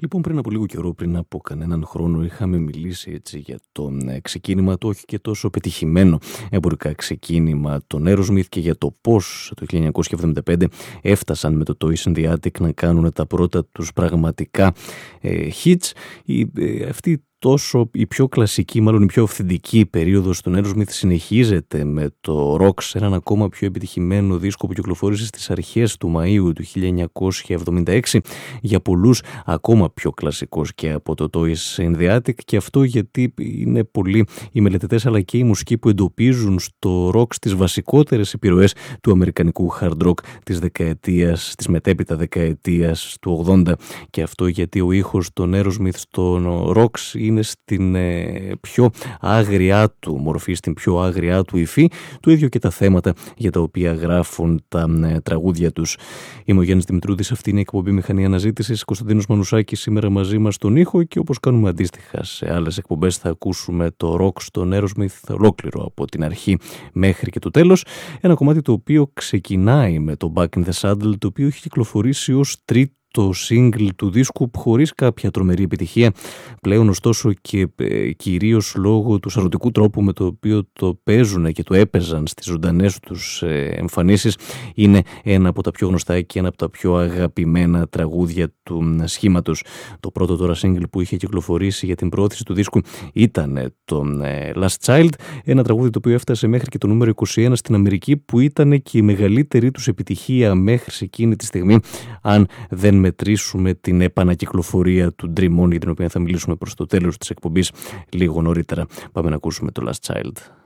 Λοιπόν, πριν από λίγο καιρό, πριν από κανέναν χρόνο, είχαμε μιλήσει έτσι για το ξεκίνημα, το όχι και τόσο πετυχημένο εμπορικά ξεκίνημα των Aerosmith και για το πώς το 1975 έφτασαν με το Toys in the Attic να κάνουν τα πρώτα τους πραγματικά hits. Αυτή τόσο η πιο κλασική, μάλλον η πιο αυθεντική περίοδος των Aerosmith συνεχίζεται με το Rocks, έναν ακόμα πιο επιτυχημένο δίσκο που κυκλοφόρησε στις αρχές του Μαΐου του 1976, για πολλούς ακόμα πιο κλασικός και από το Toys in the Attic, και αυτό γιατί είναι πολλοί οι μελετητές αλλά και οι μουσικοί που εντοπίζουν στο Rocks τις βασικότερες επιρροές του αμερικανικού hard rock της μετέπειτα δεκαετίας του 80, και αυτό γιατί ο ήχος των Aerosmith στο Rocks είναι στην πιο άγριά του μορφή, στην πιο άγριά του υφή, το ίδιο και τα θέματα για τα οποία γράφουν τα τραγούδια τους. Είμαι ο Γιάννης Δημητρούδης, αυτή είναι η εκπομπή Μηχανή Αναζήτησης. Κωνσταντίνος Μανουσάκης σήμερα μαζί μας στον ήχο, και όπως κάνουμε αντίστοιχα σε άλλες εκπομπές θα ακούσουμε το rock στον Aerosmith ολόκληρο από την αρχή μέχρι και το τέλος. Ένα κομμάτι το οποίο ξεκινάει με το Back in the Saddle, το οποίο έχει κυκλοφορήσει ως τρίτο το single του δίσκου χωρίς κάποια τρομερή επιτυχία πλέον, ωστόσο, και κυρίως λόγω του σαρωτικού τρόπου με το οποίο το παίζουν και το έπαιζαν στις ζωντανές τους εμφανίσεις. Είναι ένα από τα πιο γνωστά και ένα από τα πιο αγαπημένα τραγούδια του σχήματος. Το πρώτο τώρα single που είχε κυκλοφορήσει για την προώθηση του δίσκου ήταν το Last Child, ένα τραγούδι το οποίο έφτασε μέχρι και το νούμερο 21 στην Αμερική, που ήταν και η μεγαλύτερη τους επιτυχία μέχρι εκείνη τη στιγμή, αν δεν μετρήσουμε την επανακυκλοφορία του Dream On, για την οποία θα μιλήσουμε προς το τέλος της εκπομπής λίγο νωρίτερα. Πάμε να ακούσουμε το Last Child.